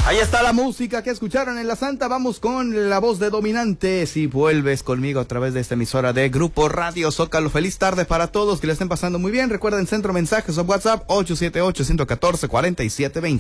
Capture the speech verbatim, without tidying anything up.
Ahí está la música que escucharon en La Santa. Vamos con la voz de Dominante. Si vuelves conmigo a través de esta emisora de Grupo Radio Zócalo. Feliz tarde para todos, que le estén pasando muy bien. Recuerden, centro mensajes o WhatsApp ocho siete ocho, uno uno cuatro, cuatro siete dos cero.